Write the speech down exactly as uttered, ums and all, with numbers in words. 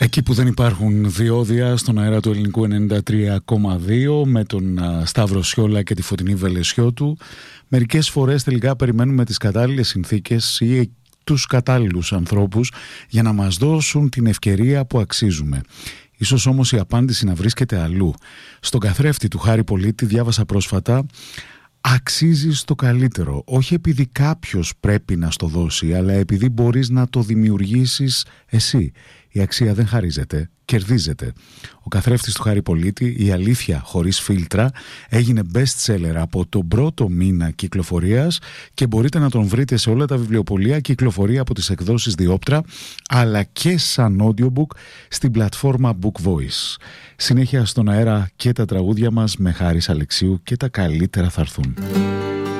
Εκεί που δεν υπάρχουν διόδια, στον αέρα του ελληνικού ενενήντα τρία κόμμα δύο, με τον Σταύρο Σιόλα και τη Φωτεινή Βελεσιώτου, μερικές φορές τελικά περιμένουμε τις κατάλληλες συνθήκες ή τους κατάλληλους ανθρώπους για να μας δώσουν την ευκαιρία που αξίζουμε. Ίσως όμως η απάντηση να βρίσκεται αλλού. Στον καθρέφτη του Χάρη Πολίτη διάβασα πρόσφατα: αξίζεις το καλύτερο, όχι επειδή κάποιος πρέπει να στο δώσει, αλλά επειδή μπορείς να το δημιουργήσεις εσύ. Η αξία δεν χαρίζεται, κερδίζεται. Ο καθρέφτης του Χάρη Πολίτη, η αλήθεια χωρίς φίλτρα, έγινε best seller από τον πρώτο μήνα κυκλοφορίας και μπορείτε να τον βρείτε σε όλα τα βιβλιοπωλεία. Κυκλοφορεί από τις εκδόσεις Διόπτρα, αλλά και σαν audiobook στην πλατφόρμα Book Voice. Συνέχεια στον αέρα και τα τραγούδια μας με Χάρης Αλεξίου και τα καλύτερα θα έρθουν.